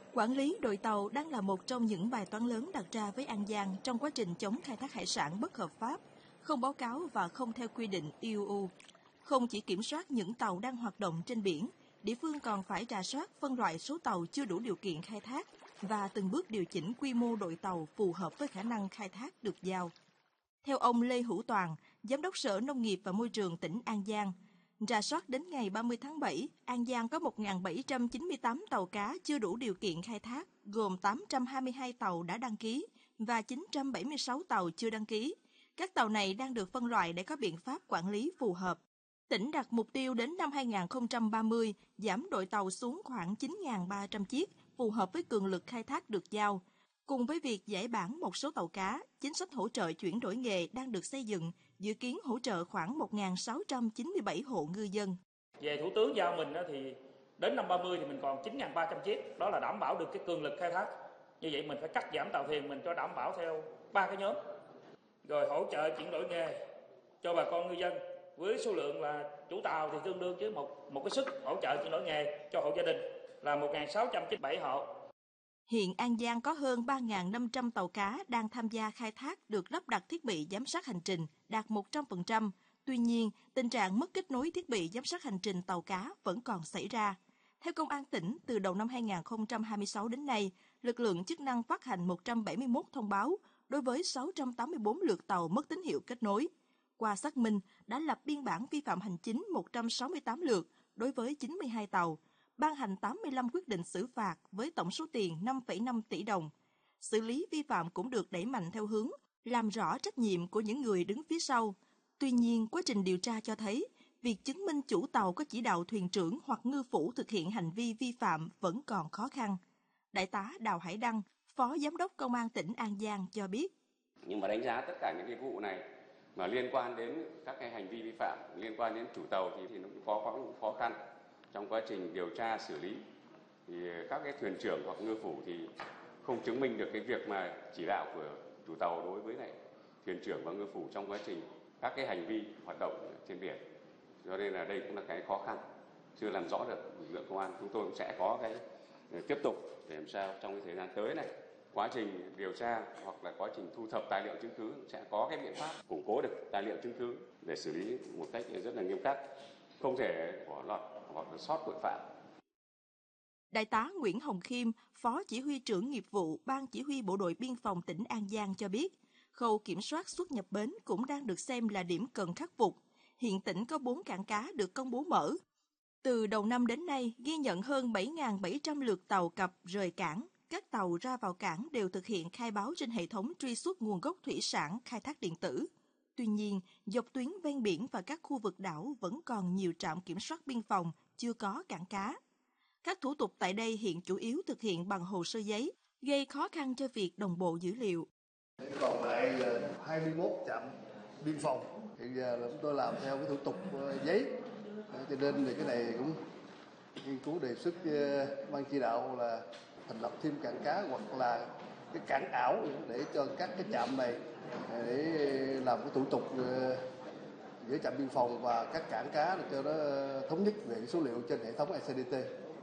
Quản lý đội tàu đang là một trong những bài toán lớn đặt ra với An Giang trong quá trình chống khai thác hải sản bất hợp pháp, không báo cáo và không theo quy định IUU. Không chỉ kiểm soát những tàu đang hoạt động trên biển, địa phương còn phải rà soát phân loại số tàu chưa đủ điều kiện khai thác và từng bước điều chỉnh quy mô đội tàu phù hợp với khả năng khai thác được giao. Theo ông Lê Hữu Toàn, Giám đốc Sở Nông nghiệp và Môi trường tỉnh An Giang, rà soát đến ngày 30 tháng 7, An Giang có 1.798 tàu cá chưa đủ điều kiện khai thác, gồm 822 tàu đã đăng ký và 976 tàu chưa đăng ký. Các tàu này đang được phân loại để có biện pháp quản lý phù hợp. Tỉnh đặt mục tiêu đến năm 2030 giảm đội tàu xuống khoảng 9.300 chiếc, phù hợp với cường lực khai thác được giao. Cùng với việc giải bản một số tàu cá, chính sách hỗ trợ chuyển đổi nghề đang được xây dựng, dự kiến hỗ trợ khoảng 1.697 hộ ngư dân. Về Thủ tướng giao mình thì đến năm 30 thì mình còn 9.300 chiếc, đó là đảm bảo được cái cường lực khai thác. Như vậy mình phải cắt giảm tàu thuyền mình cho đảm bảo theo 3 cái nhóm. Rồi hỗ trợ chuyển đổi nghề cho bà con ngư dân với số lượng là chủ tàu thì tương đương với một cái suất hỗ trợ chuyển đổi nghề cho hộ gia đình là 1.697 hộ. Hiện An Giang có hơn 3.500 tàu cá đang tham gia khai thác được lắp đặt thiết bị giám sát hành trình, đạt 100%. Tuy nhiên, tình trạng mất kết nối thiết bị giám sát hành trình tàu cá vẫn còn xảy ra. Theo Công an tỉnh, từ đầu năm 2026 đến nay, lực lượng chức năng phát hành 171 thông báo đối với 684 lượt tàu mất tín hiệu kết nối. Qua xác minh, đã lập biên bản vi phạm hành chính 168 lượt đối với 92 tàu, ban hành 85 quyết định xử phạt với tổng số tiền 5,5 tỷ đồng. Xử lý vi phạm cũng được đẩy mạnh theo hướng làm rõ trách nhiệm của những người đứng phía sau. Tuy nhiên, quá trình điều tra cho thấy, việc chứng minh chủ tàu có chỉ đạo thuyền trưởng hoặc ngư phủ thực hiện hành vi vi phạm vẫn còn khó khăn. Đại tá Đào Hải Đăng, Phó Giám đốc Công an tỉnh An Giang cho biết. Nhưng mà đánh giá tất cả những cái vụ này mà liên quan đến các cái hành vi vi phạm, liên quan đến chủ tàu thì nó cũng có những khó khăn. Trong quá trình điều tra xử lý thì các cái thuyền trưởng hoặc ngư phủ thì không chứng minh được cái việc mà chỉ đạo của chủ tàu đối với lại thuyền trưởng và ngư phủ trong quá trình các cái hành vi hoạt động trên biển. Cho nên là đây cũng là cái khó khăn chưa làm rõ được. Lực lượng công an chúng tôi cũng sẽ có cái tiếp tục để làm sao trong cái thời gian tới này, quá trình điều tra hoặc là quá trình thu thập tài liệu chứng cứ sẽ có cái biện pháp củng cố được tài liệu chứng cứ để xử lý một cách rất là nghiêm khắc, không thể bỏ lọt hoặc là sót tội phạm. Đại tá Nguyễn Hồng Khiêm, Phó Chỉ huy trưởng nghiệp vụ Ban Chỉ huy Bộ đội Biên phòng tỉnh An Giang cho biết, khâu kiểm soát xuất nhập bến cũng đang được xem là điểm cần khắc phục. Hiện tỉnh có 4 cảng cá được công bố mở. Từ đầu năm đến nay, ghi nhận hơn 7.700 lượt tàu cập rời cảng. Các tàu ra vào cảng đều thực hiện khai báo trên hệ thống truy xuất nguồn gốc thủy sản khai thác điện tử. Tuy nhiên, dọc tuyến ven biển và các khu vực đảo vẫn còn nhiều trạm kiểm soát biên phòng chưa có cảng cá. Các thủ tục tại đây hiện chủ yếu thực hiện bằng hồ sơ giấy, gây khó khăn cho việc đồng bộ dữ liệu. Còn lại là 21 trạm biên phòng, hiện giờ là chúng tôi làm theo cái thủ tục giấy, cho nên thì cái này cũng nghiên cứu đề xuất ban chỉ đạo là thành lập thêm cảng cá hoặc là cái cảng ảo để cho các cái trạm này để làm cái thủ tục giữa trạm biên phòng và các cảng cá để cho nó thống nhất về số liệu trên hệ thống ECDT.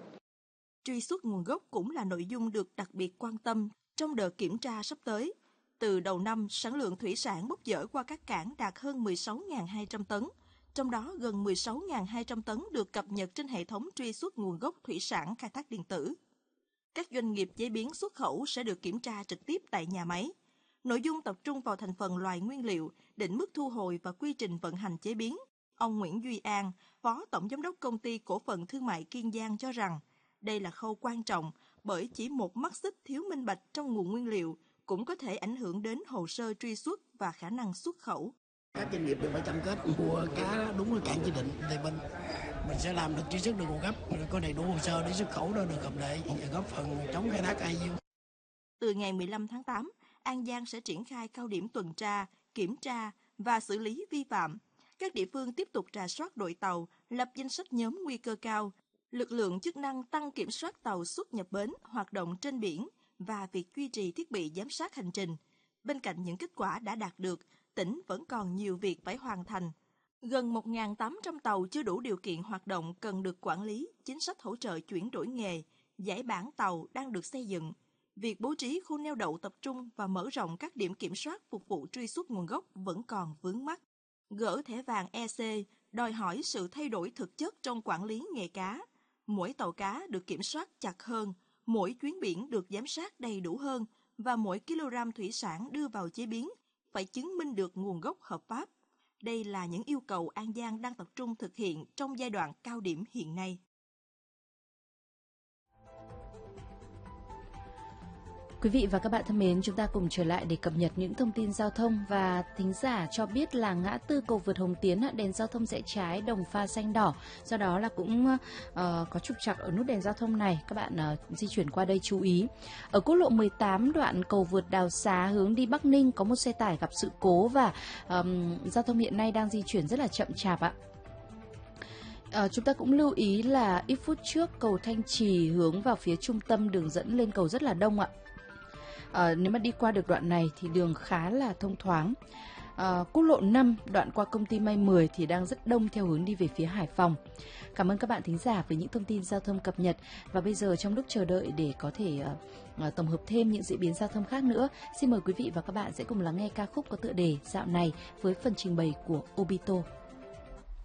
Truy xuất nguồn gốc cũng là nội dung được đặc biệt quan tâm trong đợt kiểm tra sắp tới. Từ đầu năm, sản lượng thủy sản bốc dỡ qua các cảng đạt hơn 16.200 tấn, trong đó gần 16.200 tấn được cập nhật trên hệ thống truy xuất nguồn gốc thủy sản khai thác điện tử. Các doanh nghiệp chế biến xuất khẩu sẽ được kiểm tra trực tiếp tại nhà máy. Nội dung tập trung vào thành phần loài nguyên liệu, định mức thu hồi và quy trình vận hành chế biến. Ông Nguyễn Duy An, Phó Tổng Giám đốc Công ty Cổ phần Thương mại Kiên Giang cho rằng, đây là khâu quan trọng bởi chỉ một mắt xích thiếu minh bạch trong nguồn nguyên liệu cũng có thể ảnh hưởng đến hồ sơ truy xuất và khả năng xuất khẩu. Các doanh nghiệp đều phải cam kết mua cá đúng là cảng chỉ định thì mình sẽ làm được truy xuất được nguồn gốc, có đầy đủ hồ sơ để xuất khẩu đó được hợp lệ và góp phần chống khai thác IUU. Từ ngày 15 tháng 8, An Giang sẽ triển khai cao điểm tuần tra, kiểm tra và xử lý vi phạm. Các địa phương tiếp tục rà soát đội tàu, lập danh sách nhóm nguy cơ cao. Lực lượng chức năng tăng kiểm soát tàu xuất nhập bến, hoạt động trên biển và việc duy trì thiết bị giám sát hành trình. Bên cạnh những kết quả đã đạt được, tỉnh vẫn còn nhiều việc phải hoàn thành. Gần 1.800 tàu chưa đủ điều kiện hoạt động cần được quản lý, chính sách hỗ trợ chuyển đổi nghề, giải bản tàu đang được xây dựng. Việc bố trí khu neo đậu tập trung và mở rộng các điểm kiểm soát phục vụ truy xuất nguồn gốc vẫn còn vướng mắc. Gỡ thẻ vàng EC đòi hỏi sự thay đổi thực chất trong quản lý nghề cá. Mỗi tàu cá được kiểm soát chặt hơn, mỗi chuyến biển được giám sát đầy đủ hơn và mỗi kg thủy sản đưa vào chế biến phải chứng minh được nguồn gốc hợp pháp. Đây là những yêu cầu An Giang đang tập trung thực hiện trong giai đoạn cao điểm hiện nay. Quý vị và các bạn thân mến, chúng ta cùng trở lại để cập nhật những thông tin giao thông. Và thính giả cho biết là ngã tư cầu vượt Hồng Tiến, đèn giao thông rẽ trái đồng pha xanh đỏ, do đó là cũng có trục trặc ở nút đèn giao thông này, các bạn di chuyển qua đây chú ý. Ở quốc lộ 18 đoạn cầu vượt Đào Xá hướng đi Bắc Ninh có một xe tải gặp sự cố và giao thông hiện nay đang di chuyển rất là chậm chạp ạ. Chúng ta cũng lưu ý là ít phút trước cầu Thanh Trì hướng vào phía trung tâm đường dẫn lên cầu rất là đông ạ. Nếu mà đi qua được đoạn này thì đường khá là thông thoáng. Quốc lộ 5 đoạn qua công ty May 10 thì đang rất đông theo hướng đi về phía Hải Phòng. Cảm ơn các bạn thính giả với những thông tin giao thông cập nhật. Và bây giờ trong lúc chờ đợi để có thể tổng hợp thêm những diễn biến giao thông khác nữa, xin mời quý vị và các bạn sẽ cùng lắng nghe ca khúc có tựa đề Dạo này với phần trình bày của Obito.